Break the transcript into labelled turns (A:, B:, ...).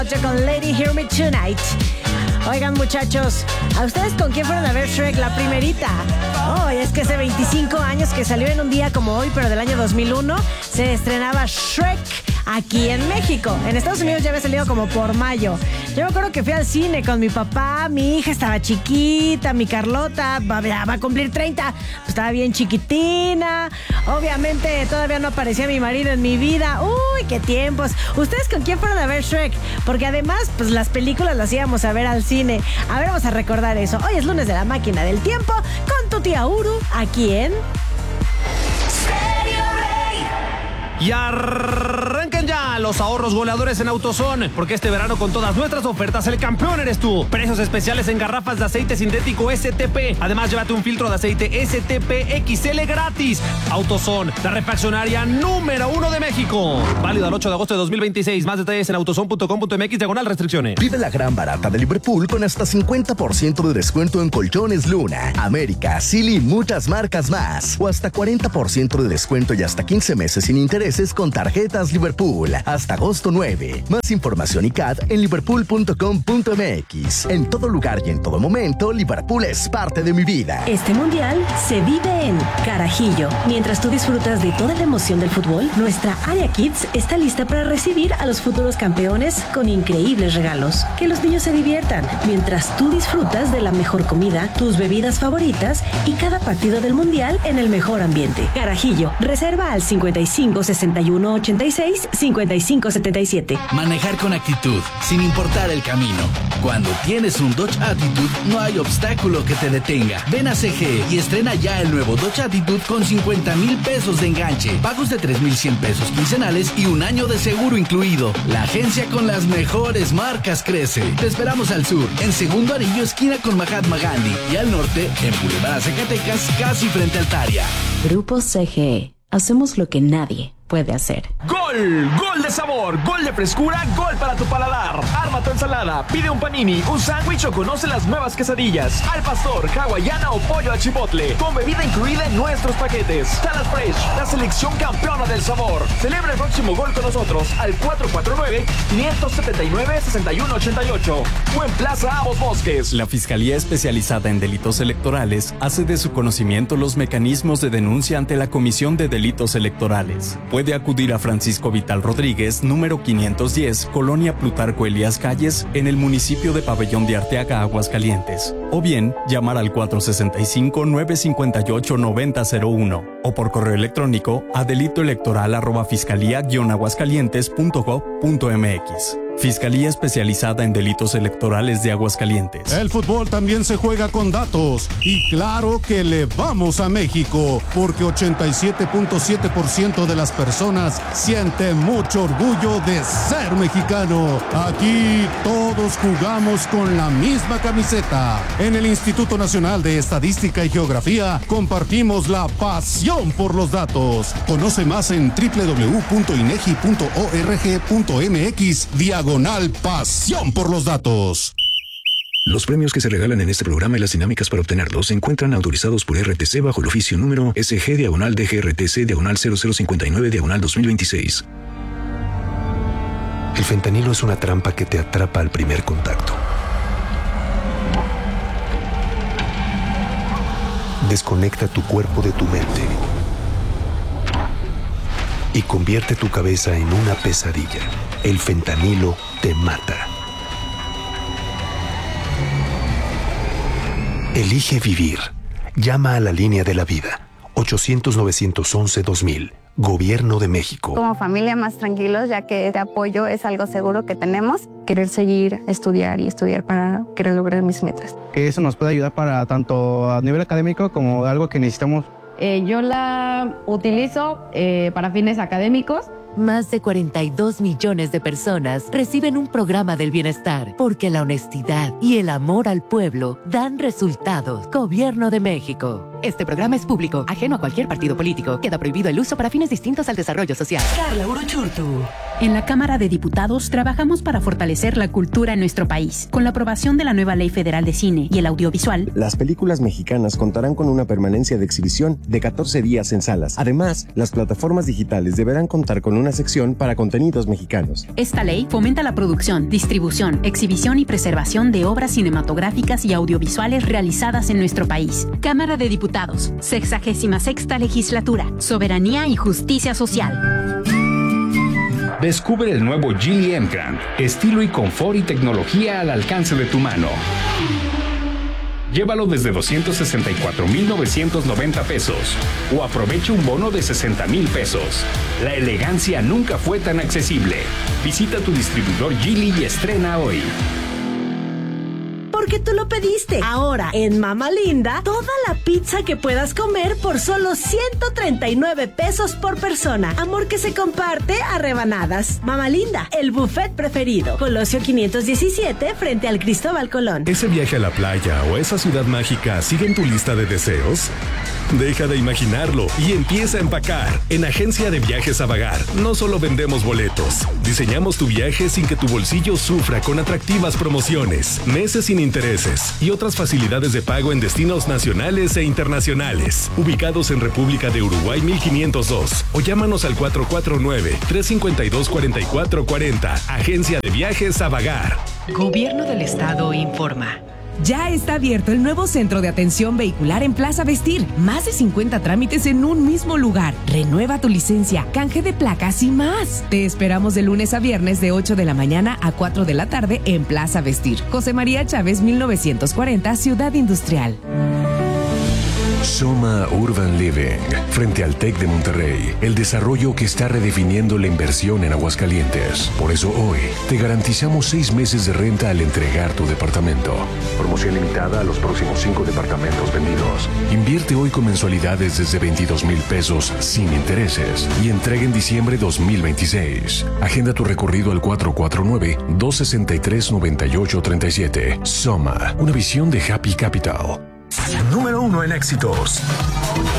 A: Con Lady Hear Me Tonight. Oigan, muchachos, ¿a ustedes con quién fueron a ver Shrek la primerita? Oh, es que hace 25 años que salió en un día como hoy, pero del año 2001, se estrenaba Shrek aquí en México. En Estados Unidos ya había salido como por mayo. Yo me acuerdo que fui al cine con mi papá, mi hija estaba chiquita, mi Carlota va a cumplir 30, pues estaba bien chiquitina. Obviamente todavía no aparecía mi marido en mi vida. Uy, qué tiempos. ¿Ustedes con quién fueron a ver Shrek? Porque además, pues las películas las íbamos a ver al cine. A ver, vamos a recordar eso. Hoy es lunes de la máquina del tiempo con tu tía Uru, aquí en...
B: Y arrancan ya los ahorros goleadores en AutoZone, porque este verano con todas nuestras ofertas el campeón eres tú. Precios especiales en garrafas de aceite sintético STP. Además, llévate un filtro de aceite STP XL gratis. AutoZone, la refaccionaria número 1 de México. Válido al 8 de agosto de 2026. Más detalles en autozone.com.mx/restricciones.
C: Vive la gran barata de Liverpool con hasta 50% de descuento en colchones Luna, América, Silly y muchas marcas más. O hasta 40% de descuento y hasta 15 meses sin intereses con tarjetas Liverpool. Hasta agosto 9. Más información y CAD en liverpool.com.mx. En todo lugar y en todo momento, Liverpool es parte de mi vida.
D: Este mundial se vive en Carajillo. Mientras tú disfrutas de toda la emoción del fútbol, nuestra área Kids está lista para recibir a los futuros campeones con increíbles regalos. Que los niños se diviertan mientras tú disfrutas de la mejor comida, tus bebidas favoritas y cada partido del mundial en el mejor ambiente. Carajillo, reserva al 55-81-86-55-77.
E: Manejar con actitud, sin importar el camino. Cuando tienes un Dodge Attitude, no hay obstáculo que te detenga. Ven a CG y estrena ya el nuevo Dodge Attitude con 50,000 pesos de enganche, pagos de 3,100 pesos quincenales y un año de seguro incluido. La agencia con las mejores marcas crece. Te esperamos al sur, en Segundo Anillo, esquina con Mahatma Gandhi, y al norte, en Boulevard Zacatecas, casi frente al Taria.
D: Grupo CG. Hacemos lo que nadie puede hacer.
F: ¡Gol! ¡Gol de sabor! ¡Gol de frescura! ¡Gol para tu paladar! Arma tu ensalada, pide un panini, un sándwich o conoce las nuevas quesadillas. Al pastor, hawaiana o pollo al chipotle. Con bebida incluida en nuestros paquetes. Salad Fresh, la selección campeona del sabor. Celebra el próximo gol con nosotros al 449-579-6188 o en Plaza Avos Bosques.
G: La Fiscalía Especializada en Delitos Electorales hace de su conocimiento los mecanismos de denuncia ante la Comisión de Delitos Electorales. Puede acudir a Francisco Vital Rodríguez, número 510, Colonia Plutarco Elías Calles, en el municipio de Pabellón de Arteaga, Aguascalientes. O bien, llamar al 465-958-9001 o por correo electrónico a delitoelectoral@fiscalía-aguascalientes.gov.mx. Fiscalía Especializada en Delitos Electorales de Aguascalientes.
H: El fútbol también se juega con datos. Y claro que le vamos a México, porque 87.7% de las personas siente mucho orgullo de ser mexicano. Aquí todos jugamos con la misma camiseta. En el Instituto Nacional de Estadística y Geografía compartimos la pasión por los datos. Conoce más en www.inegi.org.mx/pasión por los datos.
I: Los premios que se regalan en este programa y las dinámicas para obtenerlos se encuentran autorizados por RTC bajo el oficio número SG/DGRTC/0059/2026. El fentanilo es una trampa que te atrapa al primer contacto. Desconecta tu cuerpo de tu mente y convierte tu cabeza en una pesadilla. El fentanilo te mata. Elige vivir. Llama a la línea de la vida. 800-911-2000. Gobierno de México.
J: Como familia más tranquilos, ya que este apoyo es algo seguro que tenemos. Querer seguir, estudiar para querer lograr mis metas.
K: Que eso nos puede ayudar para tanto a nivel académico como algo que necesitamos.
L: Yo la utilizo para fines académicos.
M: Más de 42 millones de personas reciben un programa del bienestar porque la honestidad y el amor al pueblo dan resultados. Gobierno de México. Este programa es público, ajeno a cualquier partido político. Queda prohibido el uso para fines distintos al desarrollo social.
N: Carla Uruchurtu. En la Cámara de Diputados trabajamos para fortalecer la cultura en nuestro país. Con la aprobación de la nueva Ley Federal de Cine y el Audiovisual,
O: las películas mexicanas contarán con una permanencia de exhibición de 14 días en salas. Además, las plataformas digitales deberán contar con una sección para contenidos mexicanos.
N: Esta ley fomenta la producción, distribución, exhibición y preservación de obras cinematográficas y audiovisuales realizadas en nuestro país. Cámara de Diputados, 66ª Legislatura, Soberanía y Justicia Social.
P: Descubre el nuevo Geely M-Grand, estilo y confort y tecnología al alcance de tu mano. Llévalo desde 264,990 pesos o aprovecha un bono de 60,000 pesos. La elegancia nunca fue tan accesible. Visita tu distribuidor Geely y estrena hoy.
A: Porque tú lo pediste. Ahora, en Mama Linda, toda la pizza que puedas comer por solo 139 pesos por persona. Amor que se comparte a rebanadas. Mama Linda, el buffet preferido. Colosio 517, frente al Cristóbal Colón.
Q: ¿Ese viaje a la playa o esa ciudad mágica sigue en tu lista de deseos? Deja de imaginarlo y empieza a empacar. En Agencia de Viajes Avagar, no solo vendemos boletos, diseñamos tu viaje sin que tu bolsillo sufra con atractivas promociones, meses sin intereses y otras facilidades de pago en destinos nacionales e internacionales. Ubicados en República de Uruguay 1502 o llámanos al 449-352-4440. Agencia de Viajes Avagar.
R: Gobierno del Estado informa. Ya está abierto el nuevo centro de atención vehicular en Plaza Vestir. Más de 50 trámites en un mismo lugar. Renueva tu licencia, canje de placas y más. Te esperamos de lunes a viernes de 8 de la mañana a 4 de la tarde en Plaza Vestir. José María Chávez, 1940, Ciudad Industrial.
I: Soma Urban Living, frente al TEC de Monterrey, el desarrollo que está redefiniendo la inversión en Aguascalientes. Por eso hoy te garantizamos 6 meses de renta al entregar tu departamento. Promoción limitada a los próximos 5 departamentos vendidos. Invierte hoy con mensualidades desde 22,000 pesos sin intereses y entrega en diciembre 2026. Agenda tu recorrido al 449-263-9837. Soma, una visión de Happy Capital.
S: Número 1 en éxitos.